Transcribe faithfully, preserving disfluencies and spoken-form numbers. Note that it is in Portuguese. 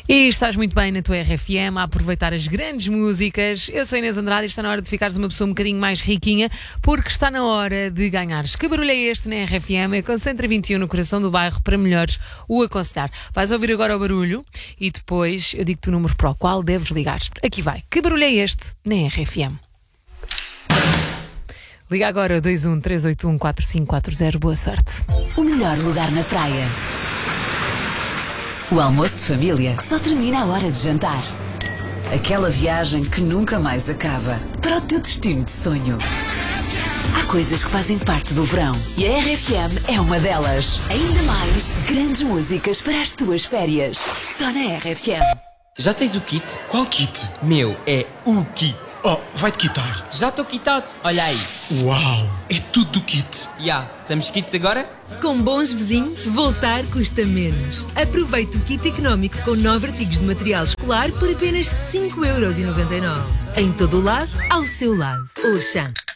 E estás muito bem na tua R F M a aproveitar as grandes músicas. Eu sou Inês Andrade e está na hora de ficares uma pessoa um bocadinho mais riquinha, porque está na hora de ganhares. Que barulho é este na R F M? É Concentra vinte e um no coração do bairro para melhores o aconselhar. Vais ouvir agora o barulho e depois eu digo-te o número para o qual deves ligar. Aqui vai. Que barulho é este na R F M? Liga agora dois um três oito um quatro cinco quatro zero. Boa sorte. O melhor lugar na praia. O almoço de família que só termina à hora de jantar. Aquela viagem que nunca mais acaba. Para o teu destino de sonho. Há coisas que fazem parte do verão e a R F M é uma delas. Ainda mais grandes músicas para as tuas férias. Só na R F M. Já tens o kit? Qual kit? Meu, é o kit. Oh, vai-te quitar. Já estou quitado. Olha aí. Uau, é tudo do kit. Já, yeah. Estamos kits agora? Com bons vizinhos, voltar custa menos. Aproveite o kit económico com nove artigos de material escolar por apenas cinco euros e noventa e nove. Em todo o lado, ao seu lado. Oxã.